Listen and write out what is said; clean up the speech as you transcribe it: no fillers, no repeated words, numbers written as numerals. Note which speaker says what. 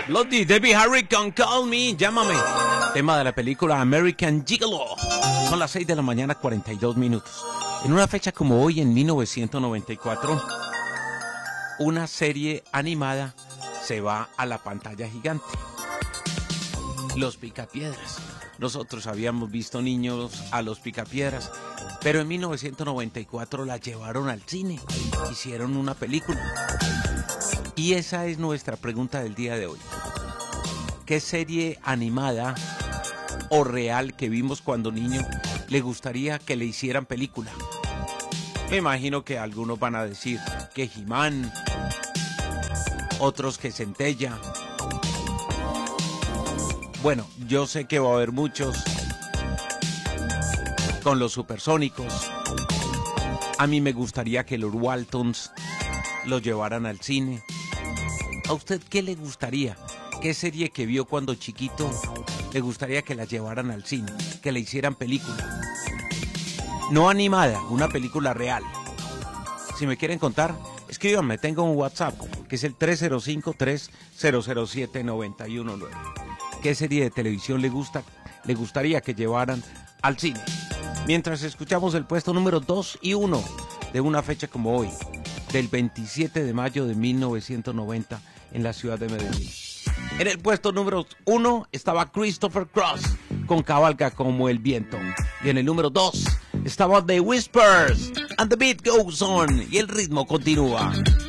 Speaker 1: Bloody Debbie Harry Can Call Me, llámame. Tema de la película American Gigolo. Son las 6 de la mañana, 42 minutos. En una fecha como hoy, en 1994, una serie animada se va a la pantalla gigante. Los Picapiedras. Nosotros habíamos visto niños a los Picapiedras, pero en 1994 la llevaron al cine. Hicieron una película. Y esa es nuestra pregunta del día de hoy. ¿Qué serie animada o real que vimos cuando niño le gustaría que le hicieran película? Me imagino que algunos van a decir que He-Man, otros que Centella. Bueno, yo sé que va a haber muchos con los Supersónicos. A mí me gustaría que los Waltons los llevaran al cine. ¿A usted qué le gustaría? ¿Qué serie que vio cuando chiquito le gustaría que la llevaran al cine? Que le hicieran película. No animada, una película real. Si me quieren contar, escríbanme, tengo un WhatsApp, que es el 305-3007-919. ¿Qué serie de televisión le gustaría que llevaran al cine? Mientras escuchamos el puesto número 2 y 1 de una fecha como hoy, del 27 de mayo de 1990 en la ciudad de Medellín. En el puesto número 1 estaba Christopher Cross con Cabalga como el viento. Y en el número 2 estaba The Whispers and the Beat Goes On y el ritmo continúa.